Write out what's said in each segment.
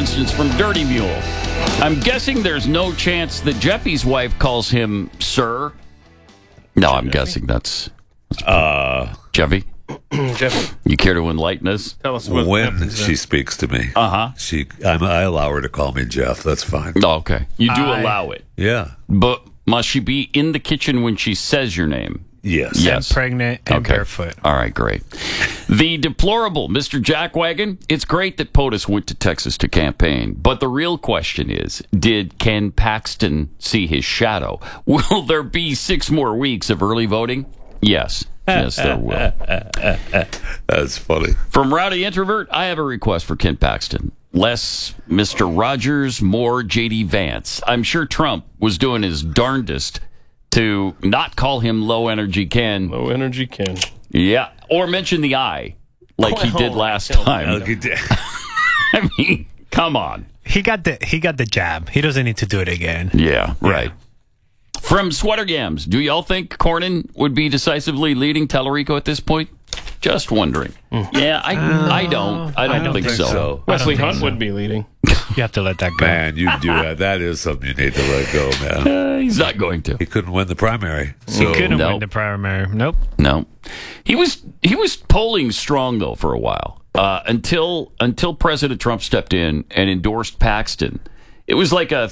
Congratulations from Dirty Mule. I'm guessing there's no chance that Jeffy's wife calls him sir. No, I'm guessing that's Jeffy. Jeffy, You care to enlighten us? tell us what When happens she speaks to me, I allow her to call me Jeff. That's fine. Oh, okay. You do allow it. Yeah. But must she be in the kitchen when she says your name? Yes. Yes. Pregnant and barefoot. All right, great. The deplorable Mr. Jackwagon. It's great that POTUS went to Texas to campaign, but the real question is, did Ken Paxton see his shadow? Will there be 6 more weeks of early voting? Yes. Yes, there will. That's funny. From Rowdy Introvert, I have a request for Ken Paxton. Less Mr. Rogers, more J.D. Vance. I'm sure Trump was doing his darndest to not call him Low Energy Ken. Low Energy Ken. Yeah, or mention the I, like he did last time. I mean, come on. He got the jab. He doesn't need to do it again. Yeah, right. From Sweater Gams, do y'all think Cornyn would be decisively leading Tellerico at this point? Just wondering. Yeah, I don't. I don't think so. Wesley Hunt would be leading. You have to let that go. Man, you do that. That is something you need to let go, man. He's not going to. He couldn't win the primary. So He couldn't Nope. win the primary. Nope. No, he was polling strong though for a while until President Trump stepped in and endorsed Paxton. It was like a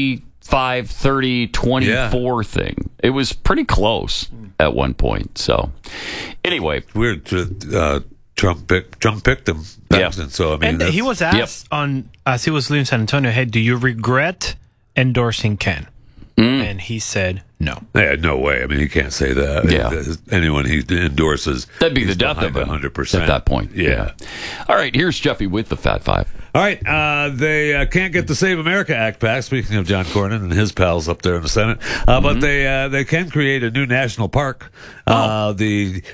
35, 30, 24 thing. It was pretty close at one point. So anyway, weird. Trump picked him. Paxton, so I mean, And he was asked as he was leaving San Antonio, hey, do you regret endorsing Ken? And he said no. Yeah, no way. I mean, he can't say that. Yeah. Anyone he endorses, that'd be the death of him 100%. at that point. Yeah. All right, here's Jeffy with the Fat Five. All right, they can't get the Save America Act passed. Speaking of John Cornyn and his pals up there in the Senate, but they can create a new national park. The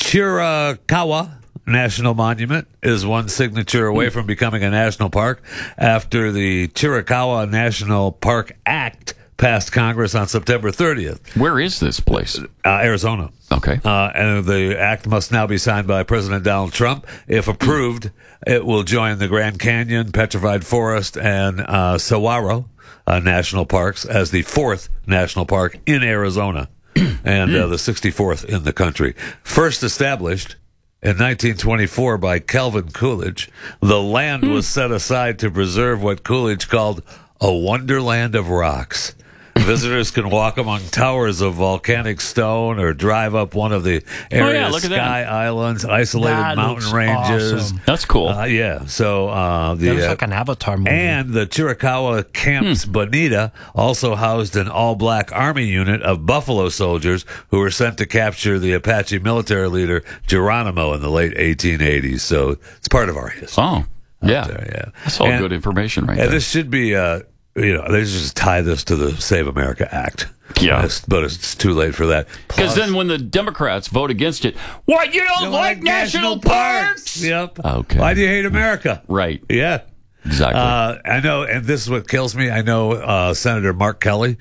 Chiricahua National Monument is one signature away from becoming a national park after the Chiricahua National Park Act passed Congress on September 30th. Where is this place? Arizona. Okay. And the act must now be signed by President Donald Trump. If approved, it will join the Grand Canyon, Petrified Forest, and Saguaro national parks as the 4th national park in Arizona and the 64th in the country. First established in 1924 by Calvin Coolidge, the land was set aside to preserve what Coolidge called a wonderland of rocks. Visitors can walk among towers of volcanic stone or drive up one of the area's sky islands, isolated That mountain looks ranges. awesome. That's cool. Yeah. So That looks like an Avatar movie. and the Chiricahua Camps Bonita also housed an all-black army unit of Buffalo soldiers who were sent to capture the Apache military leader Geronimo in the late 1880s. So it's part of our history. Oh, yeah. Yeah. That's all good information right And there. this should be, they should just tie this to the Save America Act. Yeah. But it's too late for that. Because then when the Democrats vote against it, what, you don't like national parks? Yep. Okay. Why do you hate America? Right. Yeah. Exactly. I know, and this is what kills me. I know Senator Mark Kelly.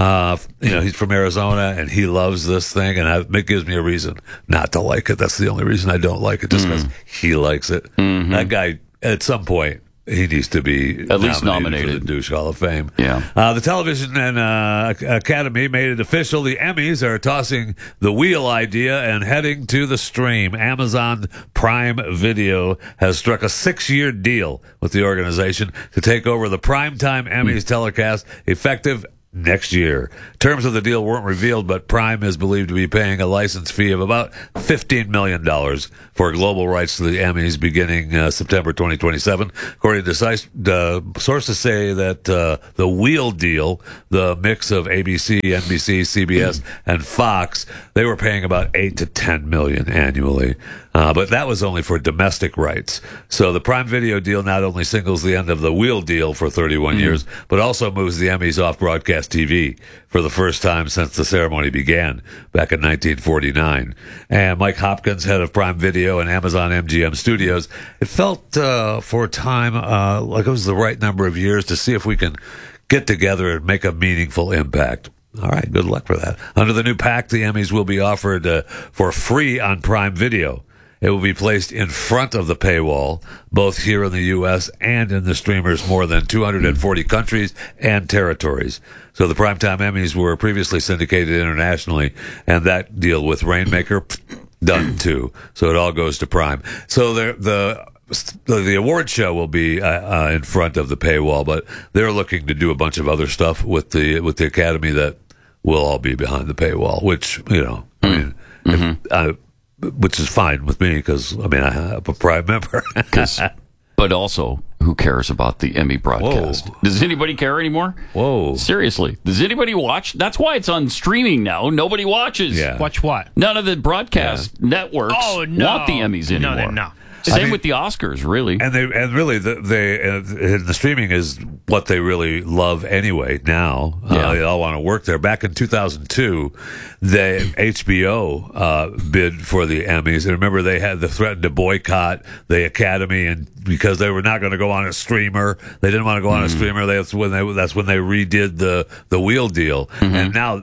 He's from Arizona, and he loves this thing, and it gives me a reason not to like it. That's the only reason I don't like it, just because he likes it. That guy, at some point, he needs to be at least nominated for the Douche Hall of Fame. Yeah. The Television and Academy made it official. The Emmys are tossing the wheel idea and heading to the stream. Amazon Prime Video has struck a 6-year deal with the organization to take over the primetime Emmys telecast effective next year. Terms of the deal weren't revealed, but Prime is believed to be paying a license fee of about $15 million for global rights to the Emmys beginning September 2027. According to sources say that the Wheel deal, the mix of ABC, NBC, CBS, and Fox, they were paying about $8 to $10 million annually. But that was only for domestic rights. So the Prime Video deal not only singles the end of the Wheel deal for 31 years, but also moves the Emmys off broadcast TV for the first time since the ceremony began back in 1949. And Mike Hopkins, head of Prime Video and Amazon MGM Studios, it felt for a time like it was the right number of years to see if we can get together and make a meaningful impact. All right, good luck for that. Under the new pact, the Emmys will be offered for free on Prime Video. It will be placed in front of the paywall, both here in the U.S. and in the streamer's more than 240 countries and territories. So the Primetime Emmys were previously syndicated internationally, and that deal with Rainmaker, done too. So it all goes to Prime. So the award show will be in front of the paywall, but they're looking to do a bunch of other stuff with the Academy that will all be behind the paywall, which, which is fine with me because, I'm a Prime member. But also, who cares about the Emmy broadcast? Whoa. Does anybody care anymore? Whoa. Seriously. Does anybody watch? That's why it's on streaming now. Nobody watches. Yeah. Watch what? None of the broadcast networks want the Emmys anymore. No. Same with the Oscars, really. And really, the streaming is what they really love anyway. Now they all want to work there. Back in 2002, the HBO bid for the Emmys, and remember they had threatened to boycott the Academy, and because they were not going to go on a streamer, they didn't want to go on a streamer. That's when they redid the Wheel deal, and now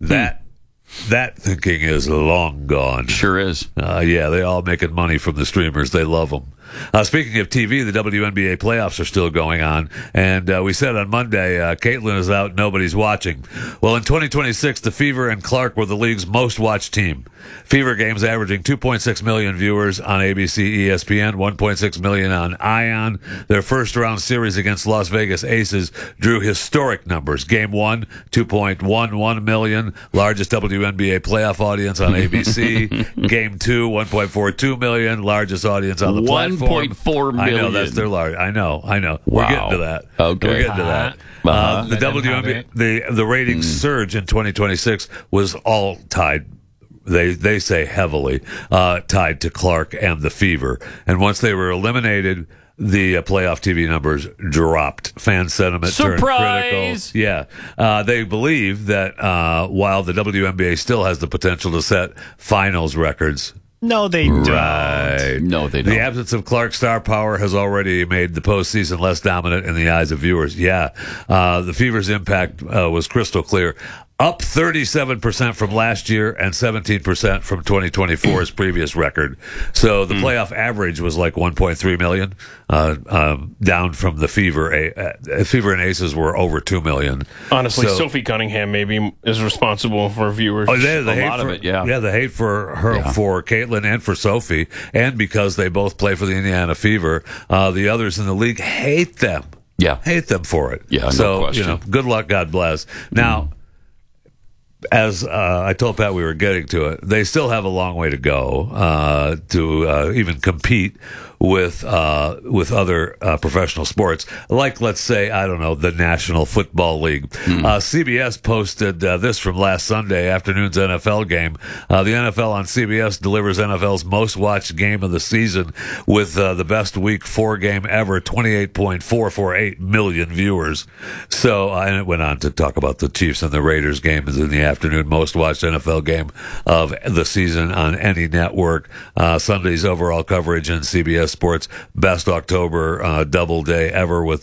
that thinking is long gone. Sure is. They all making money from the streamers. They love them. Speaking of TV, the WNBA playoffs are still going on. And we said on Monday, Caitlin is out, nobody's watching. Well, in 2026, the Fever and Clark were the league's most watched team. Fever games averaging 2.6 million viewers on ABC, ESPN, 1.6 million on ION. Their first-round series against Las Vegas Aces drew historic numbers. Game 1, 2.11 million, largest WNBA playoff audience on ABC. Game 2, 1.42 million, largest audience on the platform. 1.4 million. I know, that's their large. I know. Wow. We're getting to that. Okay. We're getting to that. The WNBA, the ratings surge in 2026 was all tied. They say heavily tied to Clark and the Fever. And once they were eliminated, the playoff TV numbers dropped. Fan sentiment turned critical. Yeah. They believe that while the WNBA still has the potential to set finals records, no, they don't. Right. No, they don't. The absence of Clark's star power has already made the postseason less dominant in the eyes of viewers. Yeah. The Fever's impact was crystal clear. Up 37% from last year and 17% from 2024's previous record. So the playoff average was like 1.3 million, down from the Fever. Fever and Aces were over 2 million. Honestly, Sophie Cunningham maybe is responsible for viewers. Oh, a lot of it, yeah. Yeah, the hate for her, for Caitlin and for Sophie, and because they both play for the Indiana Fever, the others in the league hate them. Yeah. Hate them for it. Yeah, no so, question. good luck, God bless. Now, as I told Pat we were getting to it, they still have a long way to go to even compete with other professional sports, like, let's say, I don't know, the National Football League. CBS posted this from last Sunday afternoon's NFL game. The NFL on CBS delivers NFL's most watched game of the season with the best Week 4 game ever, 28.448 million viewers. So, and it went on to talk about the Chiefs and the Raiders game is in the afternoon, most watched NFL game of the season on any network. Sunday's overall coverage in CBS Sports, best October double day ever with,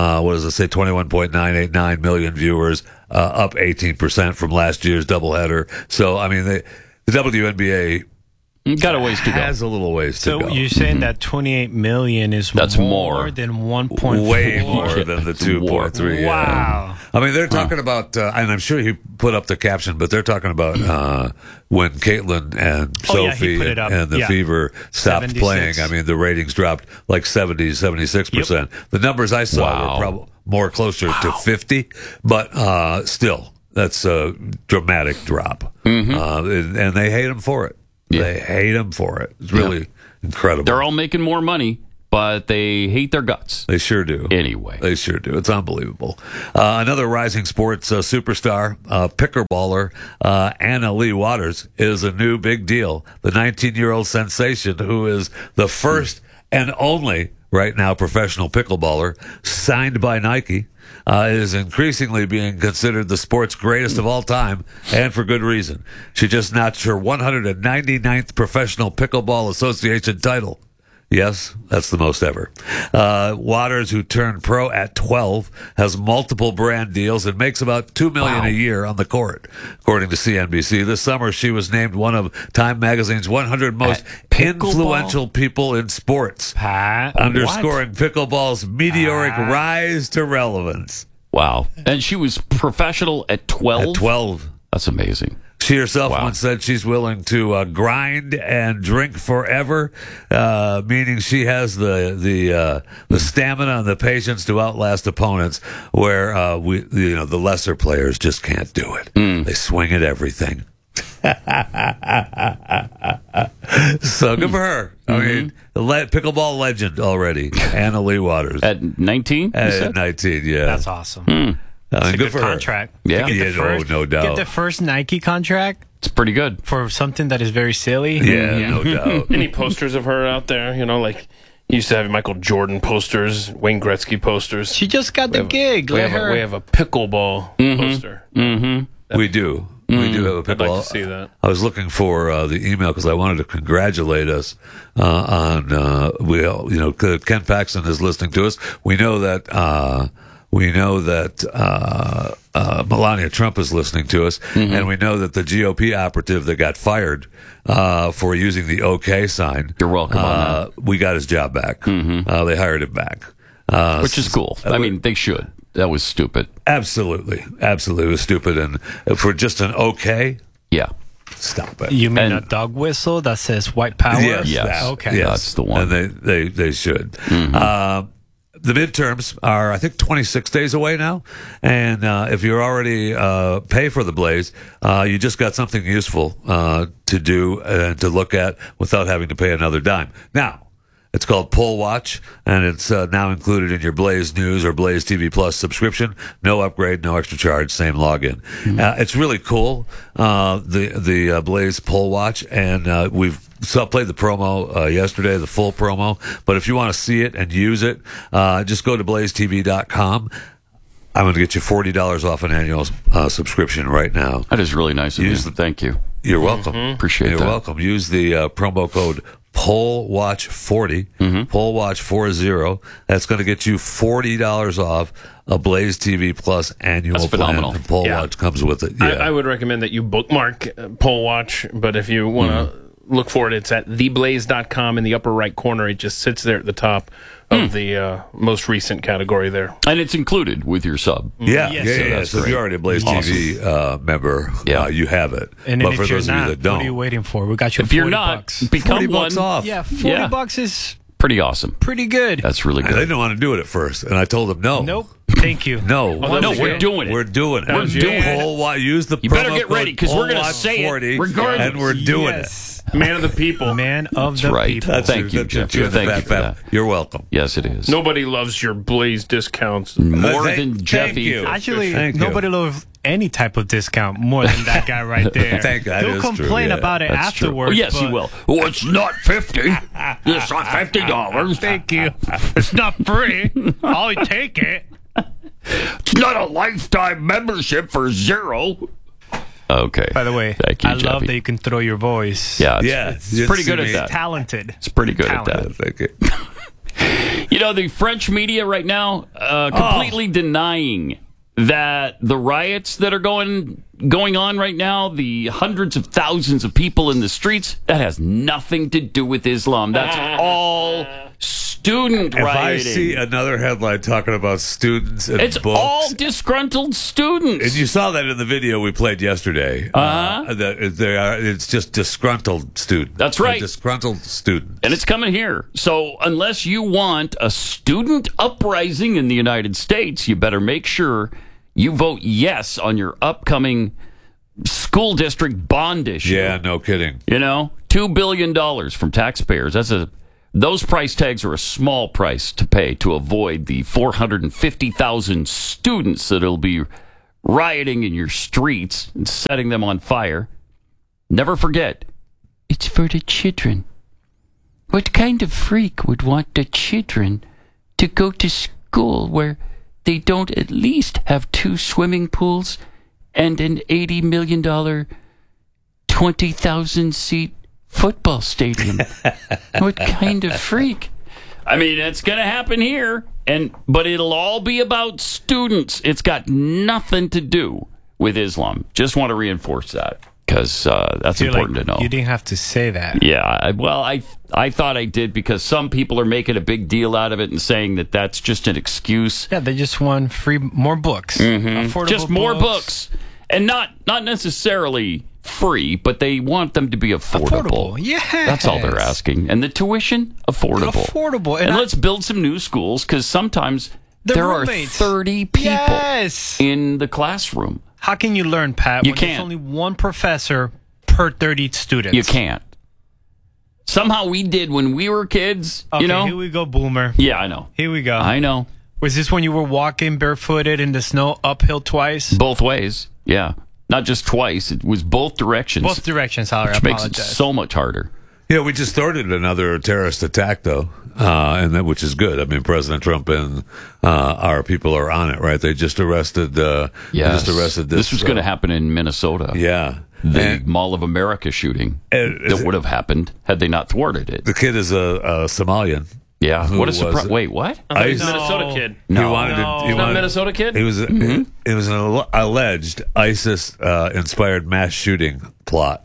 21.989 million viewers, up 18% from last year's doubleheader. So, I mean, the WNBA got a ways to go. Has a little ways to go. So you're saying that 28 million is more than 1.4? Way more than the 2.3. Wow. I mean, they're talking about, and I'm sure he put up the caption, but they're talking about when Caitlin and Sophie and the Fever stopped 76. playing. I mean, the ratings dropped like 76%. Yep. The numbers I saw were probably more closer to 50, but still, that's a dramatic drop. And they hate him for it. Yeah. They hate him for it. It's really incredible. They're all making more money, but they hate their guts. They sure do. Anyway. They sure do. It's unbelievable. Another rising sports superstar, pickerballer, Anna Lee Waters, is a new big deal. The 19-year-old sensation who is the first and only right now professional pickleballer signed by Nike is increasingly being considered the sport's greatest of all time, and for good reason. She just notched her 199th Professional Pickleball Association title. Yes, that's the most ever. Waters, who turned pro at 12, has multiple brand deals and makes about $2 million a year on the court, according to CNBC. This summer, she was named one of Time Magazine's 100 most influential people in sports, underscoring pickleball's meteoric rise to relevance. Wow. And she was professional at 12? At 12. That's amazing. She herself once said she's willing to grind and drink forever, meaning she has the stamina and the patience to outlast opponents, where the lesser players just can't do it. They swing at everything. So good for her. I mean, pickleball legend already, Anna Leigh Waters. At 19? At 19, yeah. That's awesome. It's a good for contract. Her. Yeah, no doubt. Get the first Nike contract. It's pretty good for something that is very silly. Yeah, no doubt. Any posters of her out there? Like you used to have Michael Jordan posters, Wayne Gretzky posters. She just got the gig. We have a pickleball poster. Mm-hmm. We do. We do have a pickleball. I'd like to see that. I was looking for the email because I wanted to congratulate us on Ken Paxton is listening to us. We know that Melania Trump is listening to us, and we know that the GOP operative that got fired for using the OK sign. You're welcome on that. We got his job back. They hired him back, which is cool. I mean, they should. That was stupid. Absolutely, it was stupid, and for just an OK, yeah. Stop it. You mean a dog whistle that says white power? Yes. Okay. Yes. That's the one. And they should. The midterms are, I think, 26 days away now. And if you're already pay for the Blaze, you just got something useful to do and to look at without having to pay another dime. Now, it's called Poll Watch, and it's now included in your Blaze News or Blaze TV Plus subscription. No upgrade, no extra charge, same login. It's really cool, the Blaze Poll Watch, and we've played the promo yesterday, the full promo. But if you want to see it and use it, just go to blazetv.com. I'm going to get you $40 off an annual subscription right now. That is really nice of you. Thank you. You're welcome. Appreciate that. You're welcome. Use the promo code POLLWATCH40, POLLWATCH40. That's going to get you $40 off a Blaze TV Plus annual That's plan. phenomenal. And Poll Watch comes with it. Yeah. I would recommend that you bookmark Poll Watch, but if you want to look for it, it's at theblaze.com in the upper right corner. It just sits there at the top of the most recent category there. And it's included with your sub. Yeah, Yes. So if you're already a Blaze TV member, you have it. And but then for if you're those of not, you that don't, what are you waiting for? We got you. If you're not, bucks. become $40 one. off. Yeah, $40 is Pretty awesome. pretty good. That's really They good. didn't want to do it at first, and I told them no. Nope. Thank you. No, No, we're doing it. We're doing it. We're doing it. Poll Watch. Use the You promo better get code ready, 'cause we're gonna POLLWATCH say it 40, regardless. and we're doing Yes. Man of the people. Man of the right. people. That's Thank you, Jeff. Thank you for that. You're welcome. Yes, it is. Nobody loves your Blaze discounts. More Thank- than thank Jeffy. you. Actually, Thank you. nobody loves any type of discount more than that guy right there. Thank God, He'll it is true, complain yeah. about it That's true. afterwards. Oh, yes, he but- will. Oh, it's not 50. It's not $50. Thank you. It's not free. I'll take it. It's not a lifetime membership for $0. Okay. By the way, Thank you, I love Jeffy. that you can throw your voice. Yeah, Yeah, pretty good at it's that. Talented. It's pretty good at Talented. that. Thank you. You know, the French media right now completely denying that the riots that are going on right now, the hundreds of thousands of people in the streets, that has nothing to do with Islam. That's all student If I rioting. see another headline talking about students and It's books, all disgruntled students. and you saw that in the video we played yesterday. It's just disgruntled students. That's right. Disgruntled students. And it's coming here. So unless you want a student uprising in the United States, you better make sure you vote yes on your upcoming school district bond issue. Yeah, no kidding. You know, $2 billion from taxpayers. Those price tags are a small price to pay to avoid the 450,000 students that'll be rioting in your streets and setting them on fire. Never forget, it's for the children. What kind of freak would want the children to go to school where they don't at least have 2 swimming pools and an $80 million, 20,000 seat football stadium. What kind of freak? I mean, it's going to happen here, but it'll all be about students. It's got nothing to do with Islam. Just want to reinforce that because that's important to know. You didn't have to say that. Yeah, I thought I did because some people are making a big deal out of it and saying that that's just an excuse. Yeah, they just want more books. Affordable Just more books. And not necessarily free, but they want them to be affordable. Yeah. That's all they're asking. And the tuition, affordable. Affordable. And let's build some new schools because sometimes there roommates. are 30 people Yes. in the classroom. How can you learn, Pat, You when there's can't. only one professor per 30 students? You can't. Somehow we did when we were kids, Okay, you know? here we go, Boomer. Yeah, I know. Here we go. I know. Was this when you were walking barefooted in the snow uphill twice? Both ways. Yeah. Not just twice. It was both directions. Both directions, Howard. I which makes it apologize. so much harder. Yeah, we just started another terrorist attack, though, which is good. I mean, President Trump and our people are on it, right? They just arrested. Yes. Just arrested This was going to happen in Minnesota. Yeah, The Mall of America shooting that would have happened had they not thwarted it. the kid is a Somalian. Yeah. What a was surprise. it? Wait, what? He's a ISIS- Minnesota kid. He No. wanted to. He Not a wanted, Minnesota kid? It was it was an alleged ISIS inspired mass shooting plot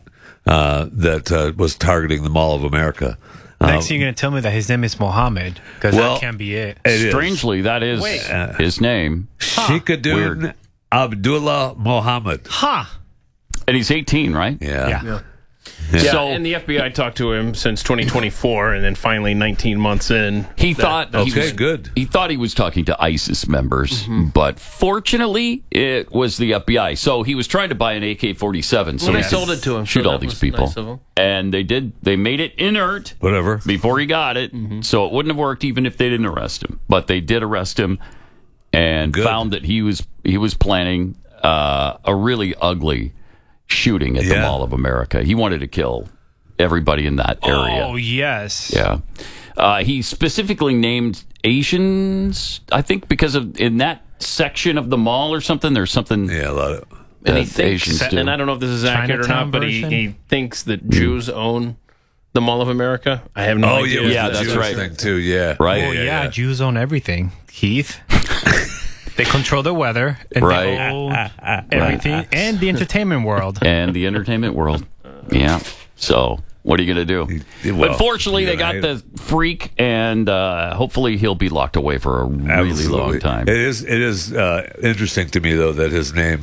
that was targeting the Mall of America. Next thing you're going to tell me that his name is Mohammed, because Well, that can't be it. It is. Strangely, that is his name. Shikadun Weird. Abdullah Mohammed. Ha! And he's 18, right? Yeah. Yeah, So and the FBI talked to him since 2024, and then finally 19 months in. he thought he Okay, was, good. He thought he was talking to ISIS members, but fortunately, it was the FBI. So he was trying to buy an AK-47. So Well, he they could sold it to him, Shoot so all that these was people, nice of them. and they did. They made it inert Whatever. before he got it, so it wouldn't have worked even if they didn't arrest him. But they did arrest him and Good. found that he was planning a really ugly shooting at the Yeah. Mall of America. He wanted to kill everybody in that area. Oh, yes. Yeah. He specifically named Asians, I think, because of in that section of the mall or something. There's something Yeah, a lot of. And he that thinks, Asians do. and I don't know if this is accurate or Chinatown not, but version? he thinks that Jews own the Mall of America. I have no Oh, idea. yeah, Yeah, the that's Jewish right. Thing too, yeah. Right. Oh, yeah, Jews own everything, Keith. They control the weather and Right. they own everything and the entertainment world. And the entertainment world. Yeah. So what are you going to do? Well, But fortunately, they got hate the freak, and hopefully he'll be locked away for a really Absolutely. long time. It is interesting to me though that his name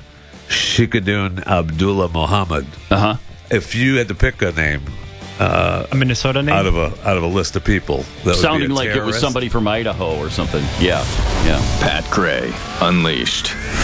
Shikadun Abdullah Mohammed. Uh-huh. If you had to pick a name A Minnesota name? out of a list of people, that Sounding would be a like it was terrorist. somebody from Idaho or something. Yeah. Yeah. Pat Gray Unleashed.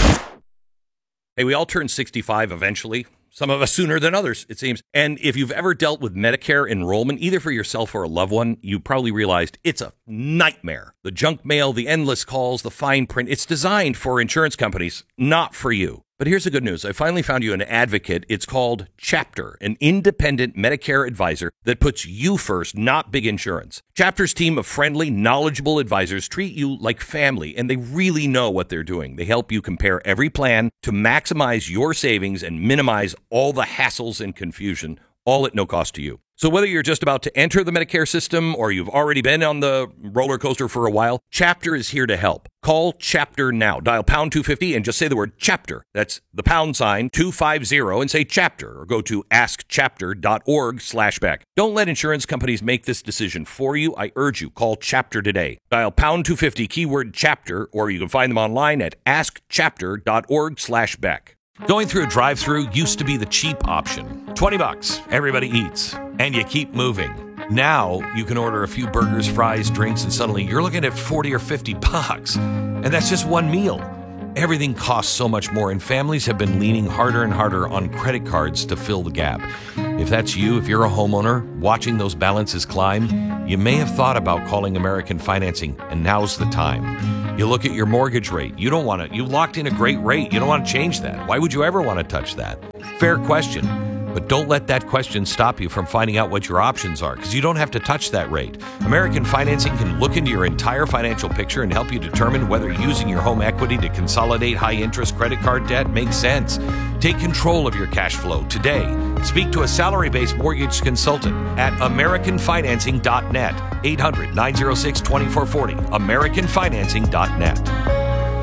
Hey, we all turn 65 eventually. Some of us sooner than others, it seems. And if you've ever dealt with Medicare enrollment, either for yourself or a loved one, you probably realized it's a nightmare. The junk mail, the endless calls, the fine print. It's designed for insurance companies, not for you. But here's the good news. I finally found you an advocate. It's called Chapter, an independent Medicare advisor that puts you first, not big insurance. Chapter's team of friendly, knowledgeable advisors treat you like family, and they really know what they're doing. They help you compare every plan to maximize your savings and minimize all the hassles and confusion, all at no cost to you. So whether you're just about to enter the Medicare system or you've already been on the roller coaster for a while, Chapter is here to help. Call Chapter now. Dial pound 250 and just say the word Chapter. That's the pound sign 250 and say Chapter, or go to askchapter.org/Beck. Don't let insurance companies make this decision for you. I urge you, call Chapter today. Dial pound 250 keyword Chapter, or you can find them online at askchapter.org/Beck. Going through a drive-thru used to be the cheap option. $20, everybody eats, and you keep moving. Now you can order a few burgers, fries, drinks, and suddenly you're looking at $40 or $50, and that's just one meal. Everything costs so much more, and families have been leaning harder and harder on credit cards to fill the gap. If that's you, if you're a homeowner watching those balances climb, you may have thought about calling American Financing, and now's the time. You look at your mortgage rate. You don't want to. You locked in a great rate. You don't want to change that. Why would you ever want to touch that? Fair question. But don't let that question stop you from finding out what your options are, because you don't have to touch that rate. American Financing can look into your entire financial picture and help you determine whether using your home equity to consolidate high-interest credit card debt makes sense. Take control of your cash flow today. Speak to a salary-based mortgage consultant at AmericanFinancing.net. 800-906-2440. AmericanFinancing.net.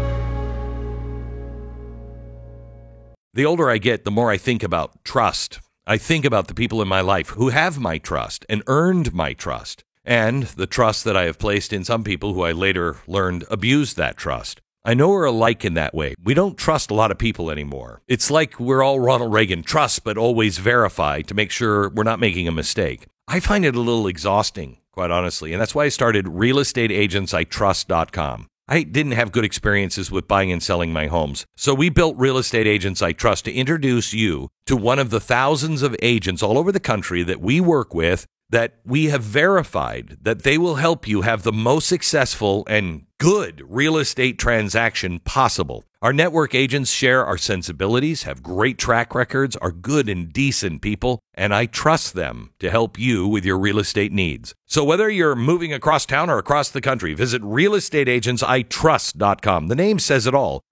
The older I get, the more I think about trust. I think about the people in my life who have my trust and earned my trust, and the trust that I have placed in some people who I later learned abused that trust. I know we're alike in that way. We don't trust a lot of people anymore. It's like we're all Ronald Reagan, trust but always verify to make sure we're not making a mistake. I find it a little exhausting, quite honestly, and that's why I started realestateagentsitrust.com. I didn't have good experiences with buying and selling my homes. So we built Real Estate Agents I Trust to introduce you to one of the thousands of agents all over the country that we work with, that we have verified that they will help you have the most successful and good real estate transaction possible. Our network agents share our sensibilities, have great track records, are good and decent people, and I trust them to help you with your real estate needs. So whether you're moving across town or across the country, visit realestateagentsitrust.com. The name says it all,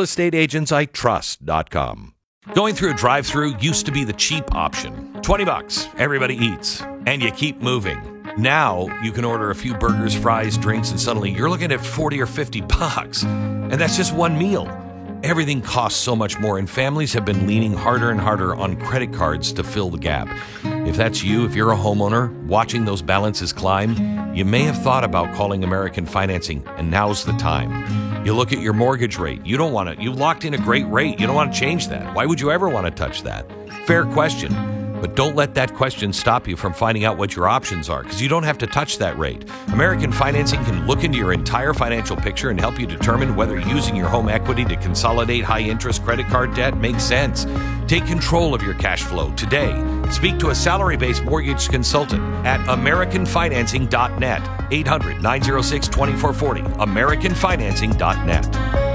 realestateagentsitrust.com. Going through a drive-thru used to be the cheap option. $20, everybody eats, and you keep moving. Now you can order a few burgers, fries, drinks, and suddenly you're looking at $40 or $50, and that's just one meal. Everything costs so much more, and families have been leaning harder and harder on credit cards to fill the gap. If that's you, if you're a homeowner watching those balances climb, you may have thought about calling American Financing, and now's the time. You look at your mortgage rate. You locked in a great rate. You don't want to change that. Why would you ever want to touch that? Fair question. But don't let that question stop you from finding out what your options are, because you don't have to touch that rate. American Financing can look into your entire financial picture and help you determine whether using your home equity to consolidate high-interest credit card debt makes sense. Take control of your cash flow today. Speak to a salary-based mortgage consultant at AmericanFinancing.net. 800-906-2440. AmericanFinancing.net.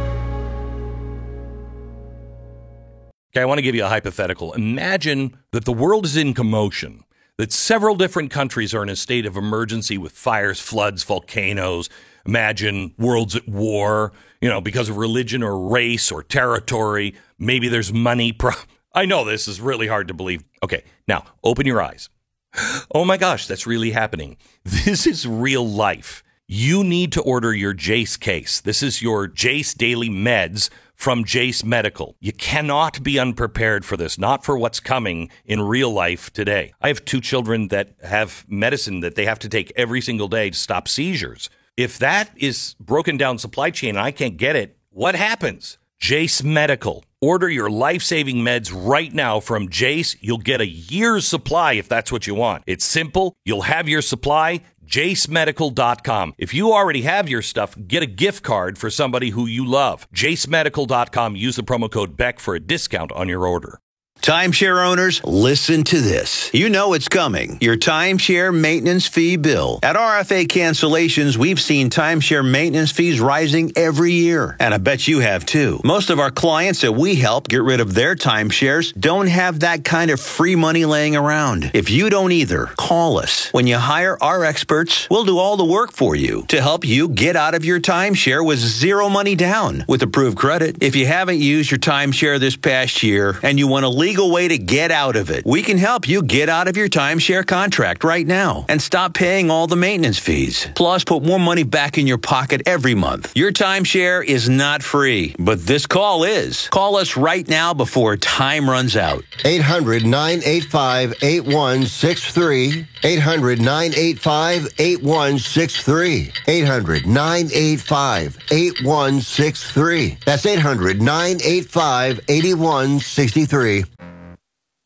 Okay, I want to give you a hypothetical. Imagine that the world is in commotion, that several different countries are in a state of emergency with fires, floods, volcanoes. Imagine world's at war, because of religion or race or territory. Maybe there's money. I know this is really hard to believe. Okay, now open your eyes. Oh my gosh, that's really happening. This is real life. You need to order your Jace case. This is your Jace Daily Meds from Jace Medical. You cannot be unprepared for this, not for what's coming in real life today. I have 2 children that have medicine that they have to take every single day to stop seizures. If that is broken down supply chain and I can't get it, what happens? Jace Medical. Order your life-saving meds right now from Jace. You'll get a year's supply if that's what you want. It's simple. You'll have your supply. JaceMedical.com. If you already have your stuff, get a gift card for somebody who you love. JaceMedical.com. Use the promo code BECK for a discount on your order. Timeshare owners, listen to this. You know it's coming. Your timeshare maintenance fee bill. At RFA Cancellations, we've seen timeshare maintenance fees rising every year. And I bet you have too. Most of our clients that we help get rid of their timeshares don't have that kind of free money laying around. If you don't either, call us. When you hire our experts, we'll do all the work for you to help you get out of your timeshare with zero money down with approved credit. If you haven't used your timeshare this past year and you want to legal way to get out of it, we can help you get out of your timeshare contract right now and stop paying all the maintenance fees. Plus, put more money back in your pocket every month. Your timeshare is not free, but this call is. Call us right now before time runs out. 800-985-8163. 800-985-8163. 800-985-8163. That's 800-985-8163.